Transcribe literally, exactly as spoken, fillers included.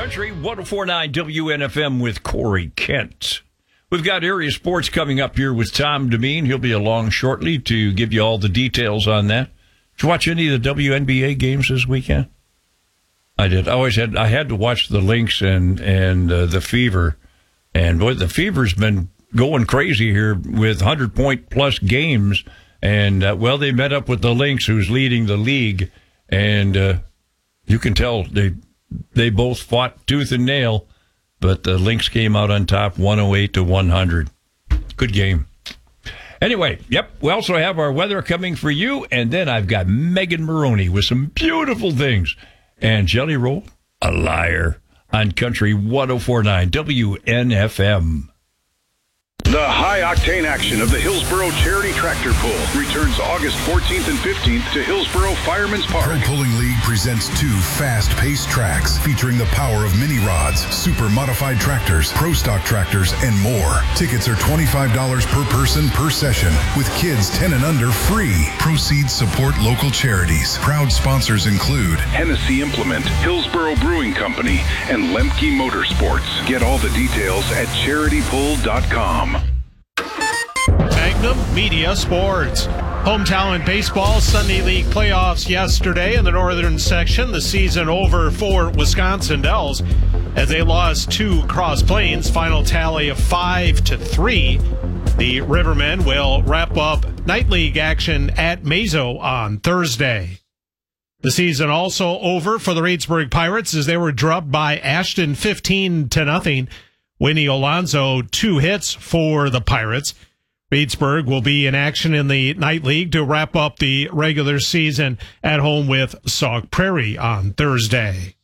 Country, one oh four point nine W N F M with Corey Kent. We've got area sports coming up here with Tom Demeen. He'll be along shortly to give you all the details on that. Did you watch any of the W N B A games this weekend? I did. I always had. I had to watch the Lynx and and uh, the Fever, and boy, the Fever's been going crazy here with hundred point plus games. And uh, well, they met up with the Lynx, who's leading the league, and uh, you can tell they they both fought tooth and nail, but the Lynx came out on top, one oh eight to one hundred. Good game. Anyway, yep, we also have our weather coming for you, and then I've got Megan Maroney with some beautiful things. And Jelly Roll, a liar, on Country one oh four point nine W N F M. The high-octane action of the Hillsboro Charity Tractor Pull returns August fourteenth and fifteenth to Hillsboro Fireman's Park. Pro Pulling League presents two fast-paced tracks featuring the power of mini rods, super modified tractors, pro stock tractors, and more. Tickets are twenty-five dollars per person per session, with kids ten and under free. Proceeds support local charities. Proud sponsors include Hennessy Implement, Hillsboro Brewing Company, and Lemke Motorsports. Get all the details at charity pull dot com. Magnum Media Sports. Hometown Baseball Sunday League playoffs yesterday in the northern section. The season over for Wisconsin Dells as they lost to Cross Plains. Final tally of five to three. The Rivermen will wrap up night league action at Mazo on Thursday. The season also over for the Reedsburg Pirates as they were drubbed by Ashton fifteen to nothing. Winnie Alonso, two hits for the Pirates. Reedsburg will be in action in the night league to wrap up the regular season at home with Sauk Prairie on Thursday.